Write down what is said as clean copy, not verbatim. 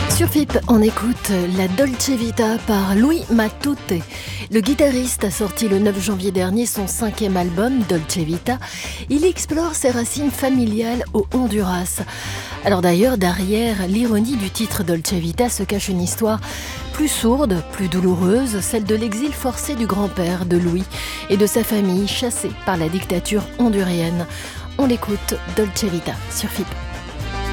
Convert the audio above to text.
Sur FIP, on écoute la Dolce Vita par Louis Matute. Le guitariste a sorti le 9 janvier dernier son 5e album, Dolce Vita. Il explore ses racines familiales au Honduras. Alors d'ailleurs, derrière l'ironie du titre Dolce Vita se cache une histoire plus sourde, plus douloureuse, celle de l'exil forcé du grand-père de Louis et de sa famille chassée par la dictature hondurienne. On l'écoute, Dolce Vita, sur FIP.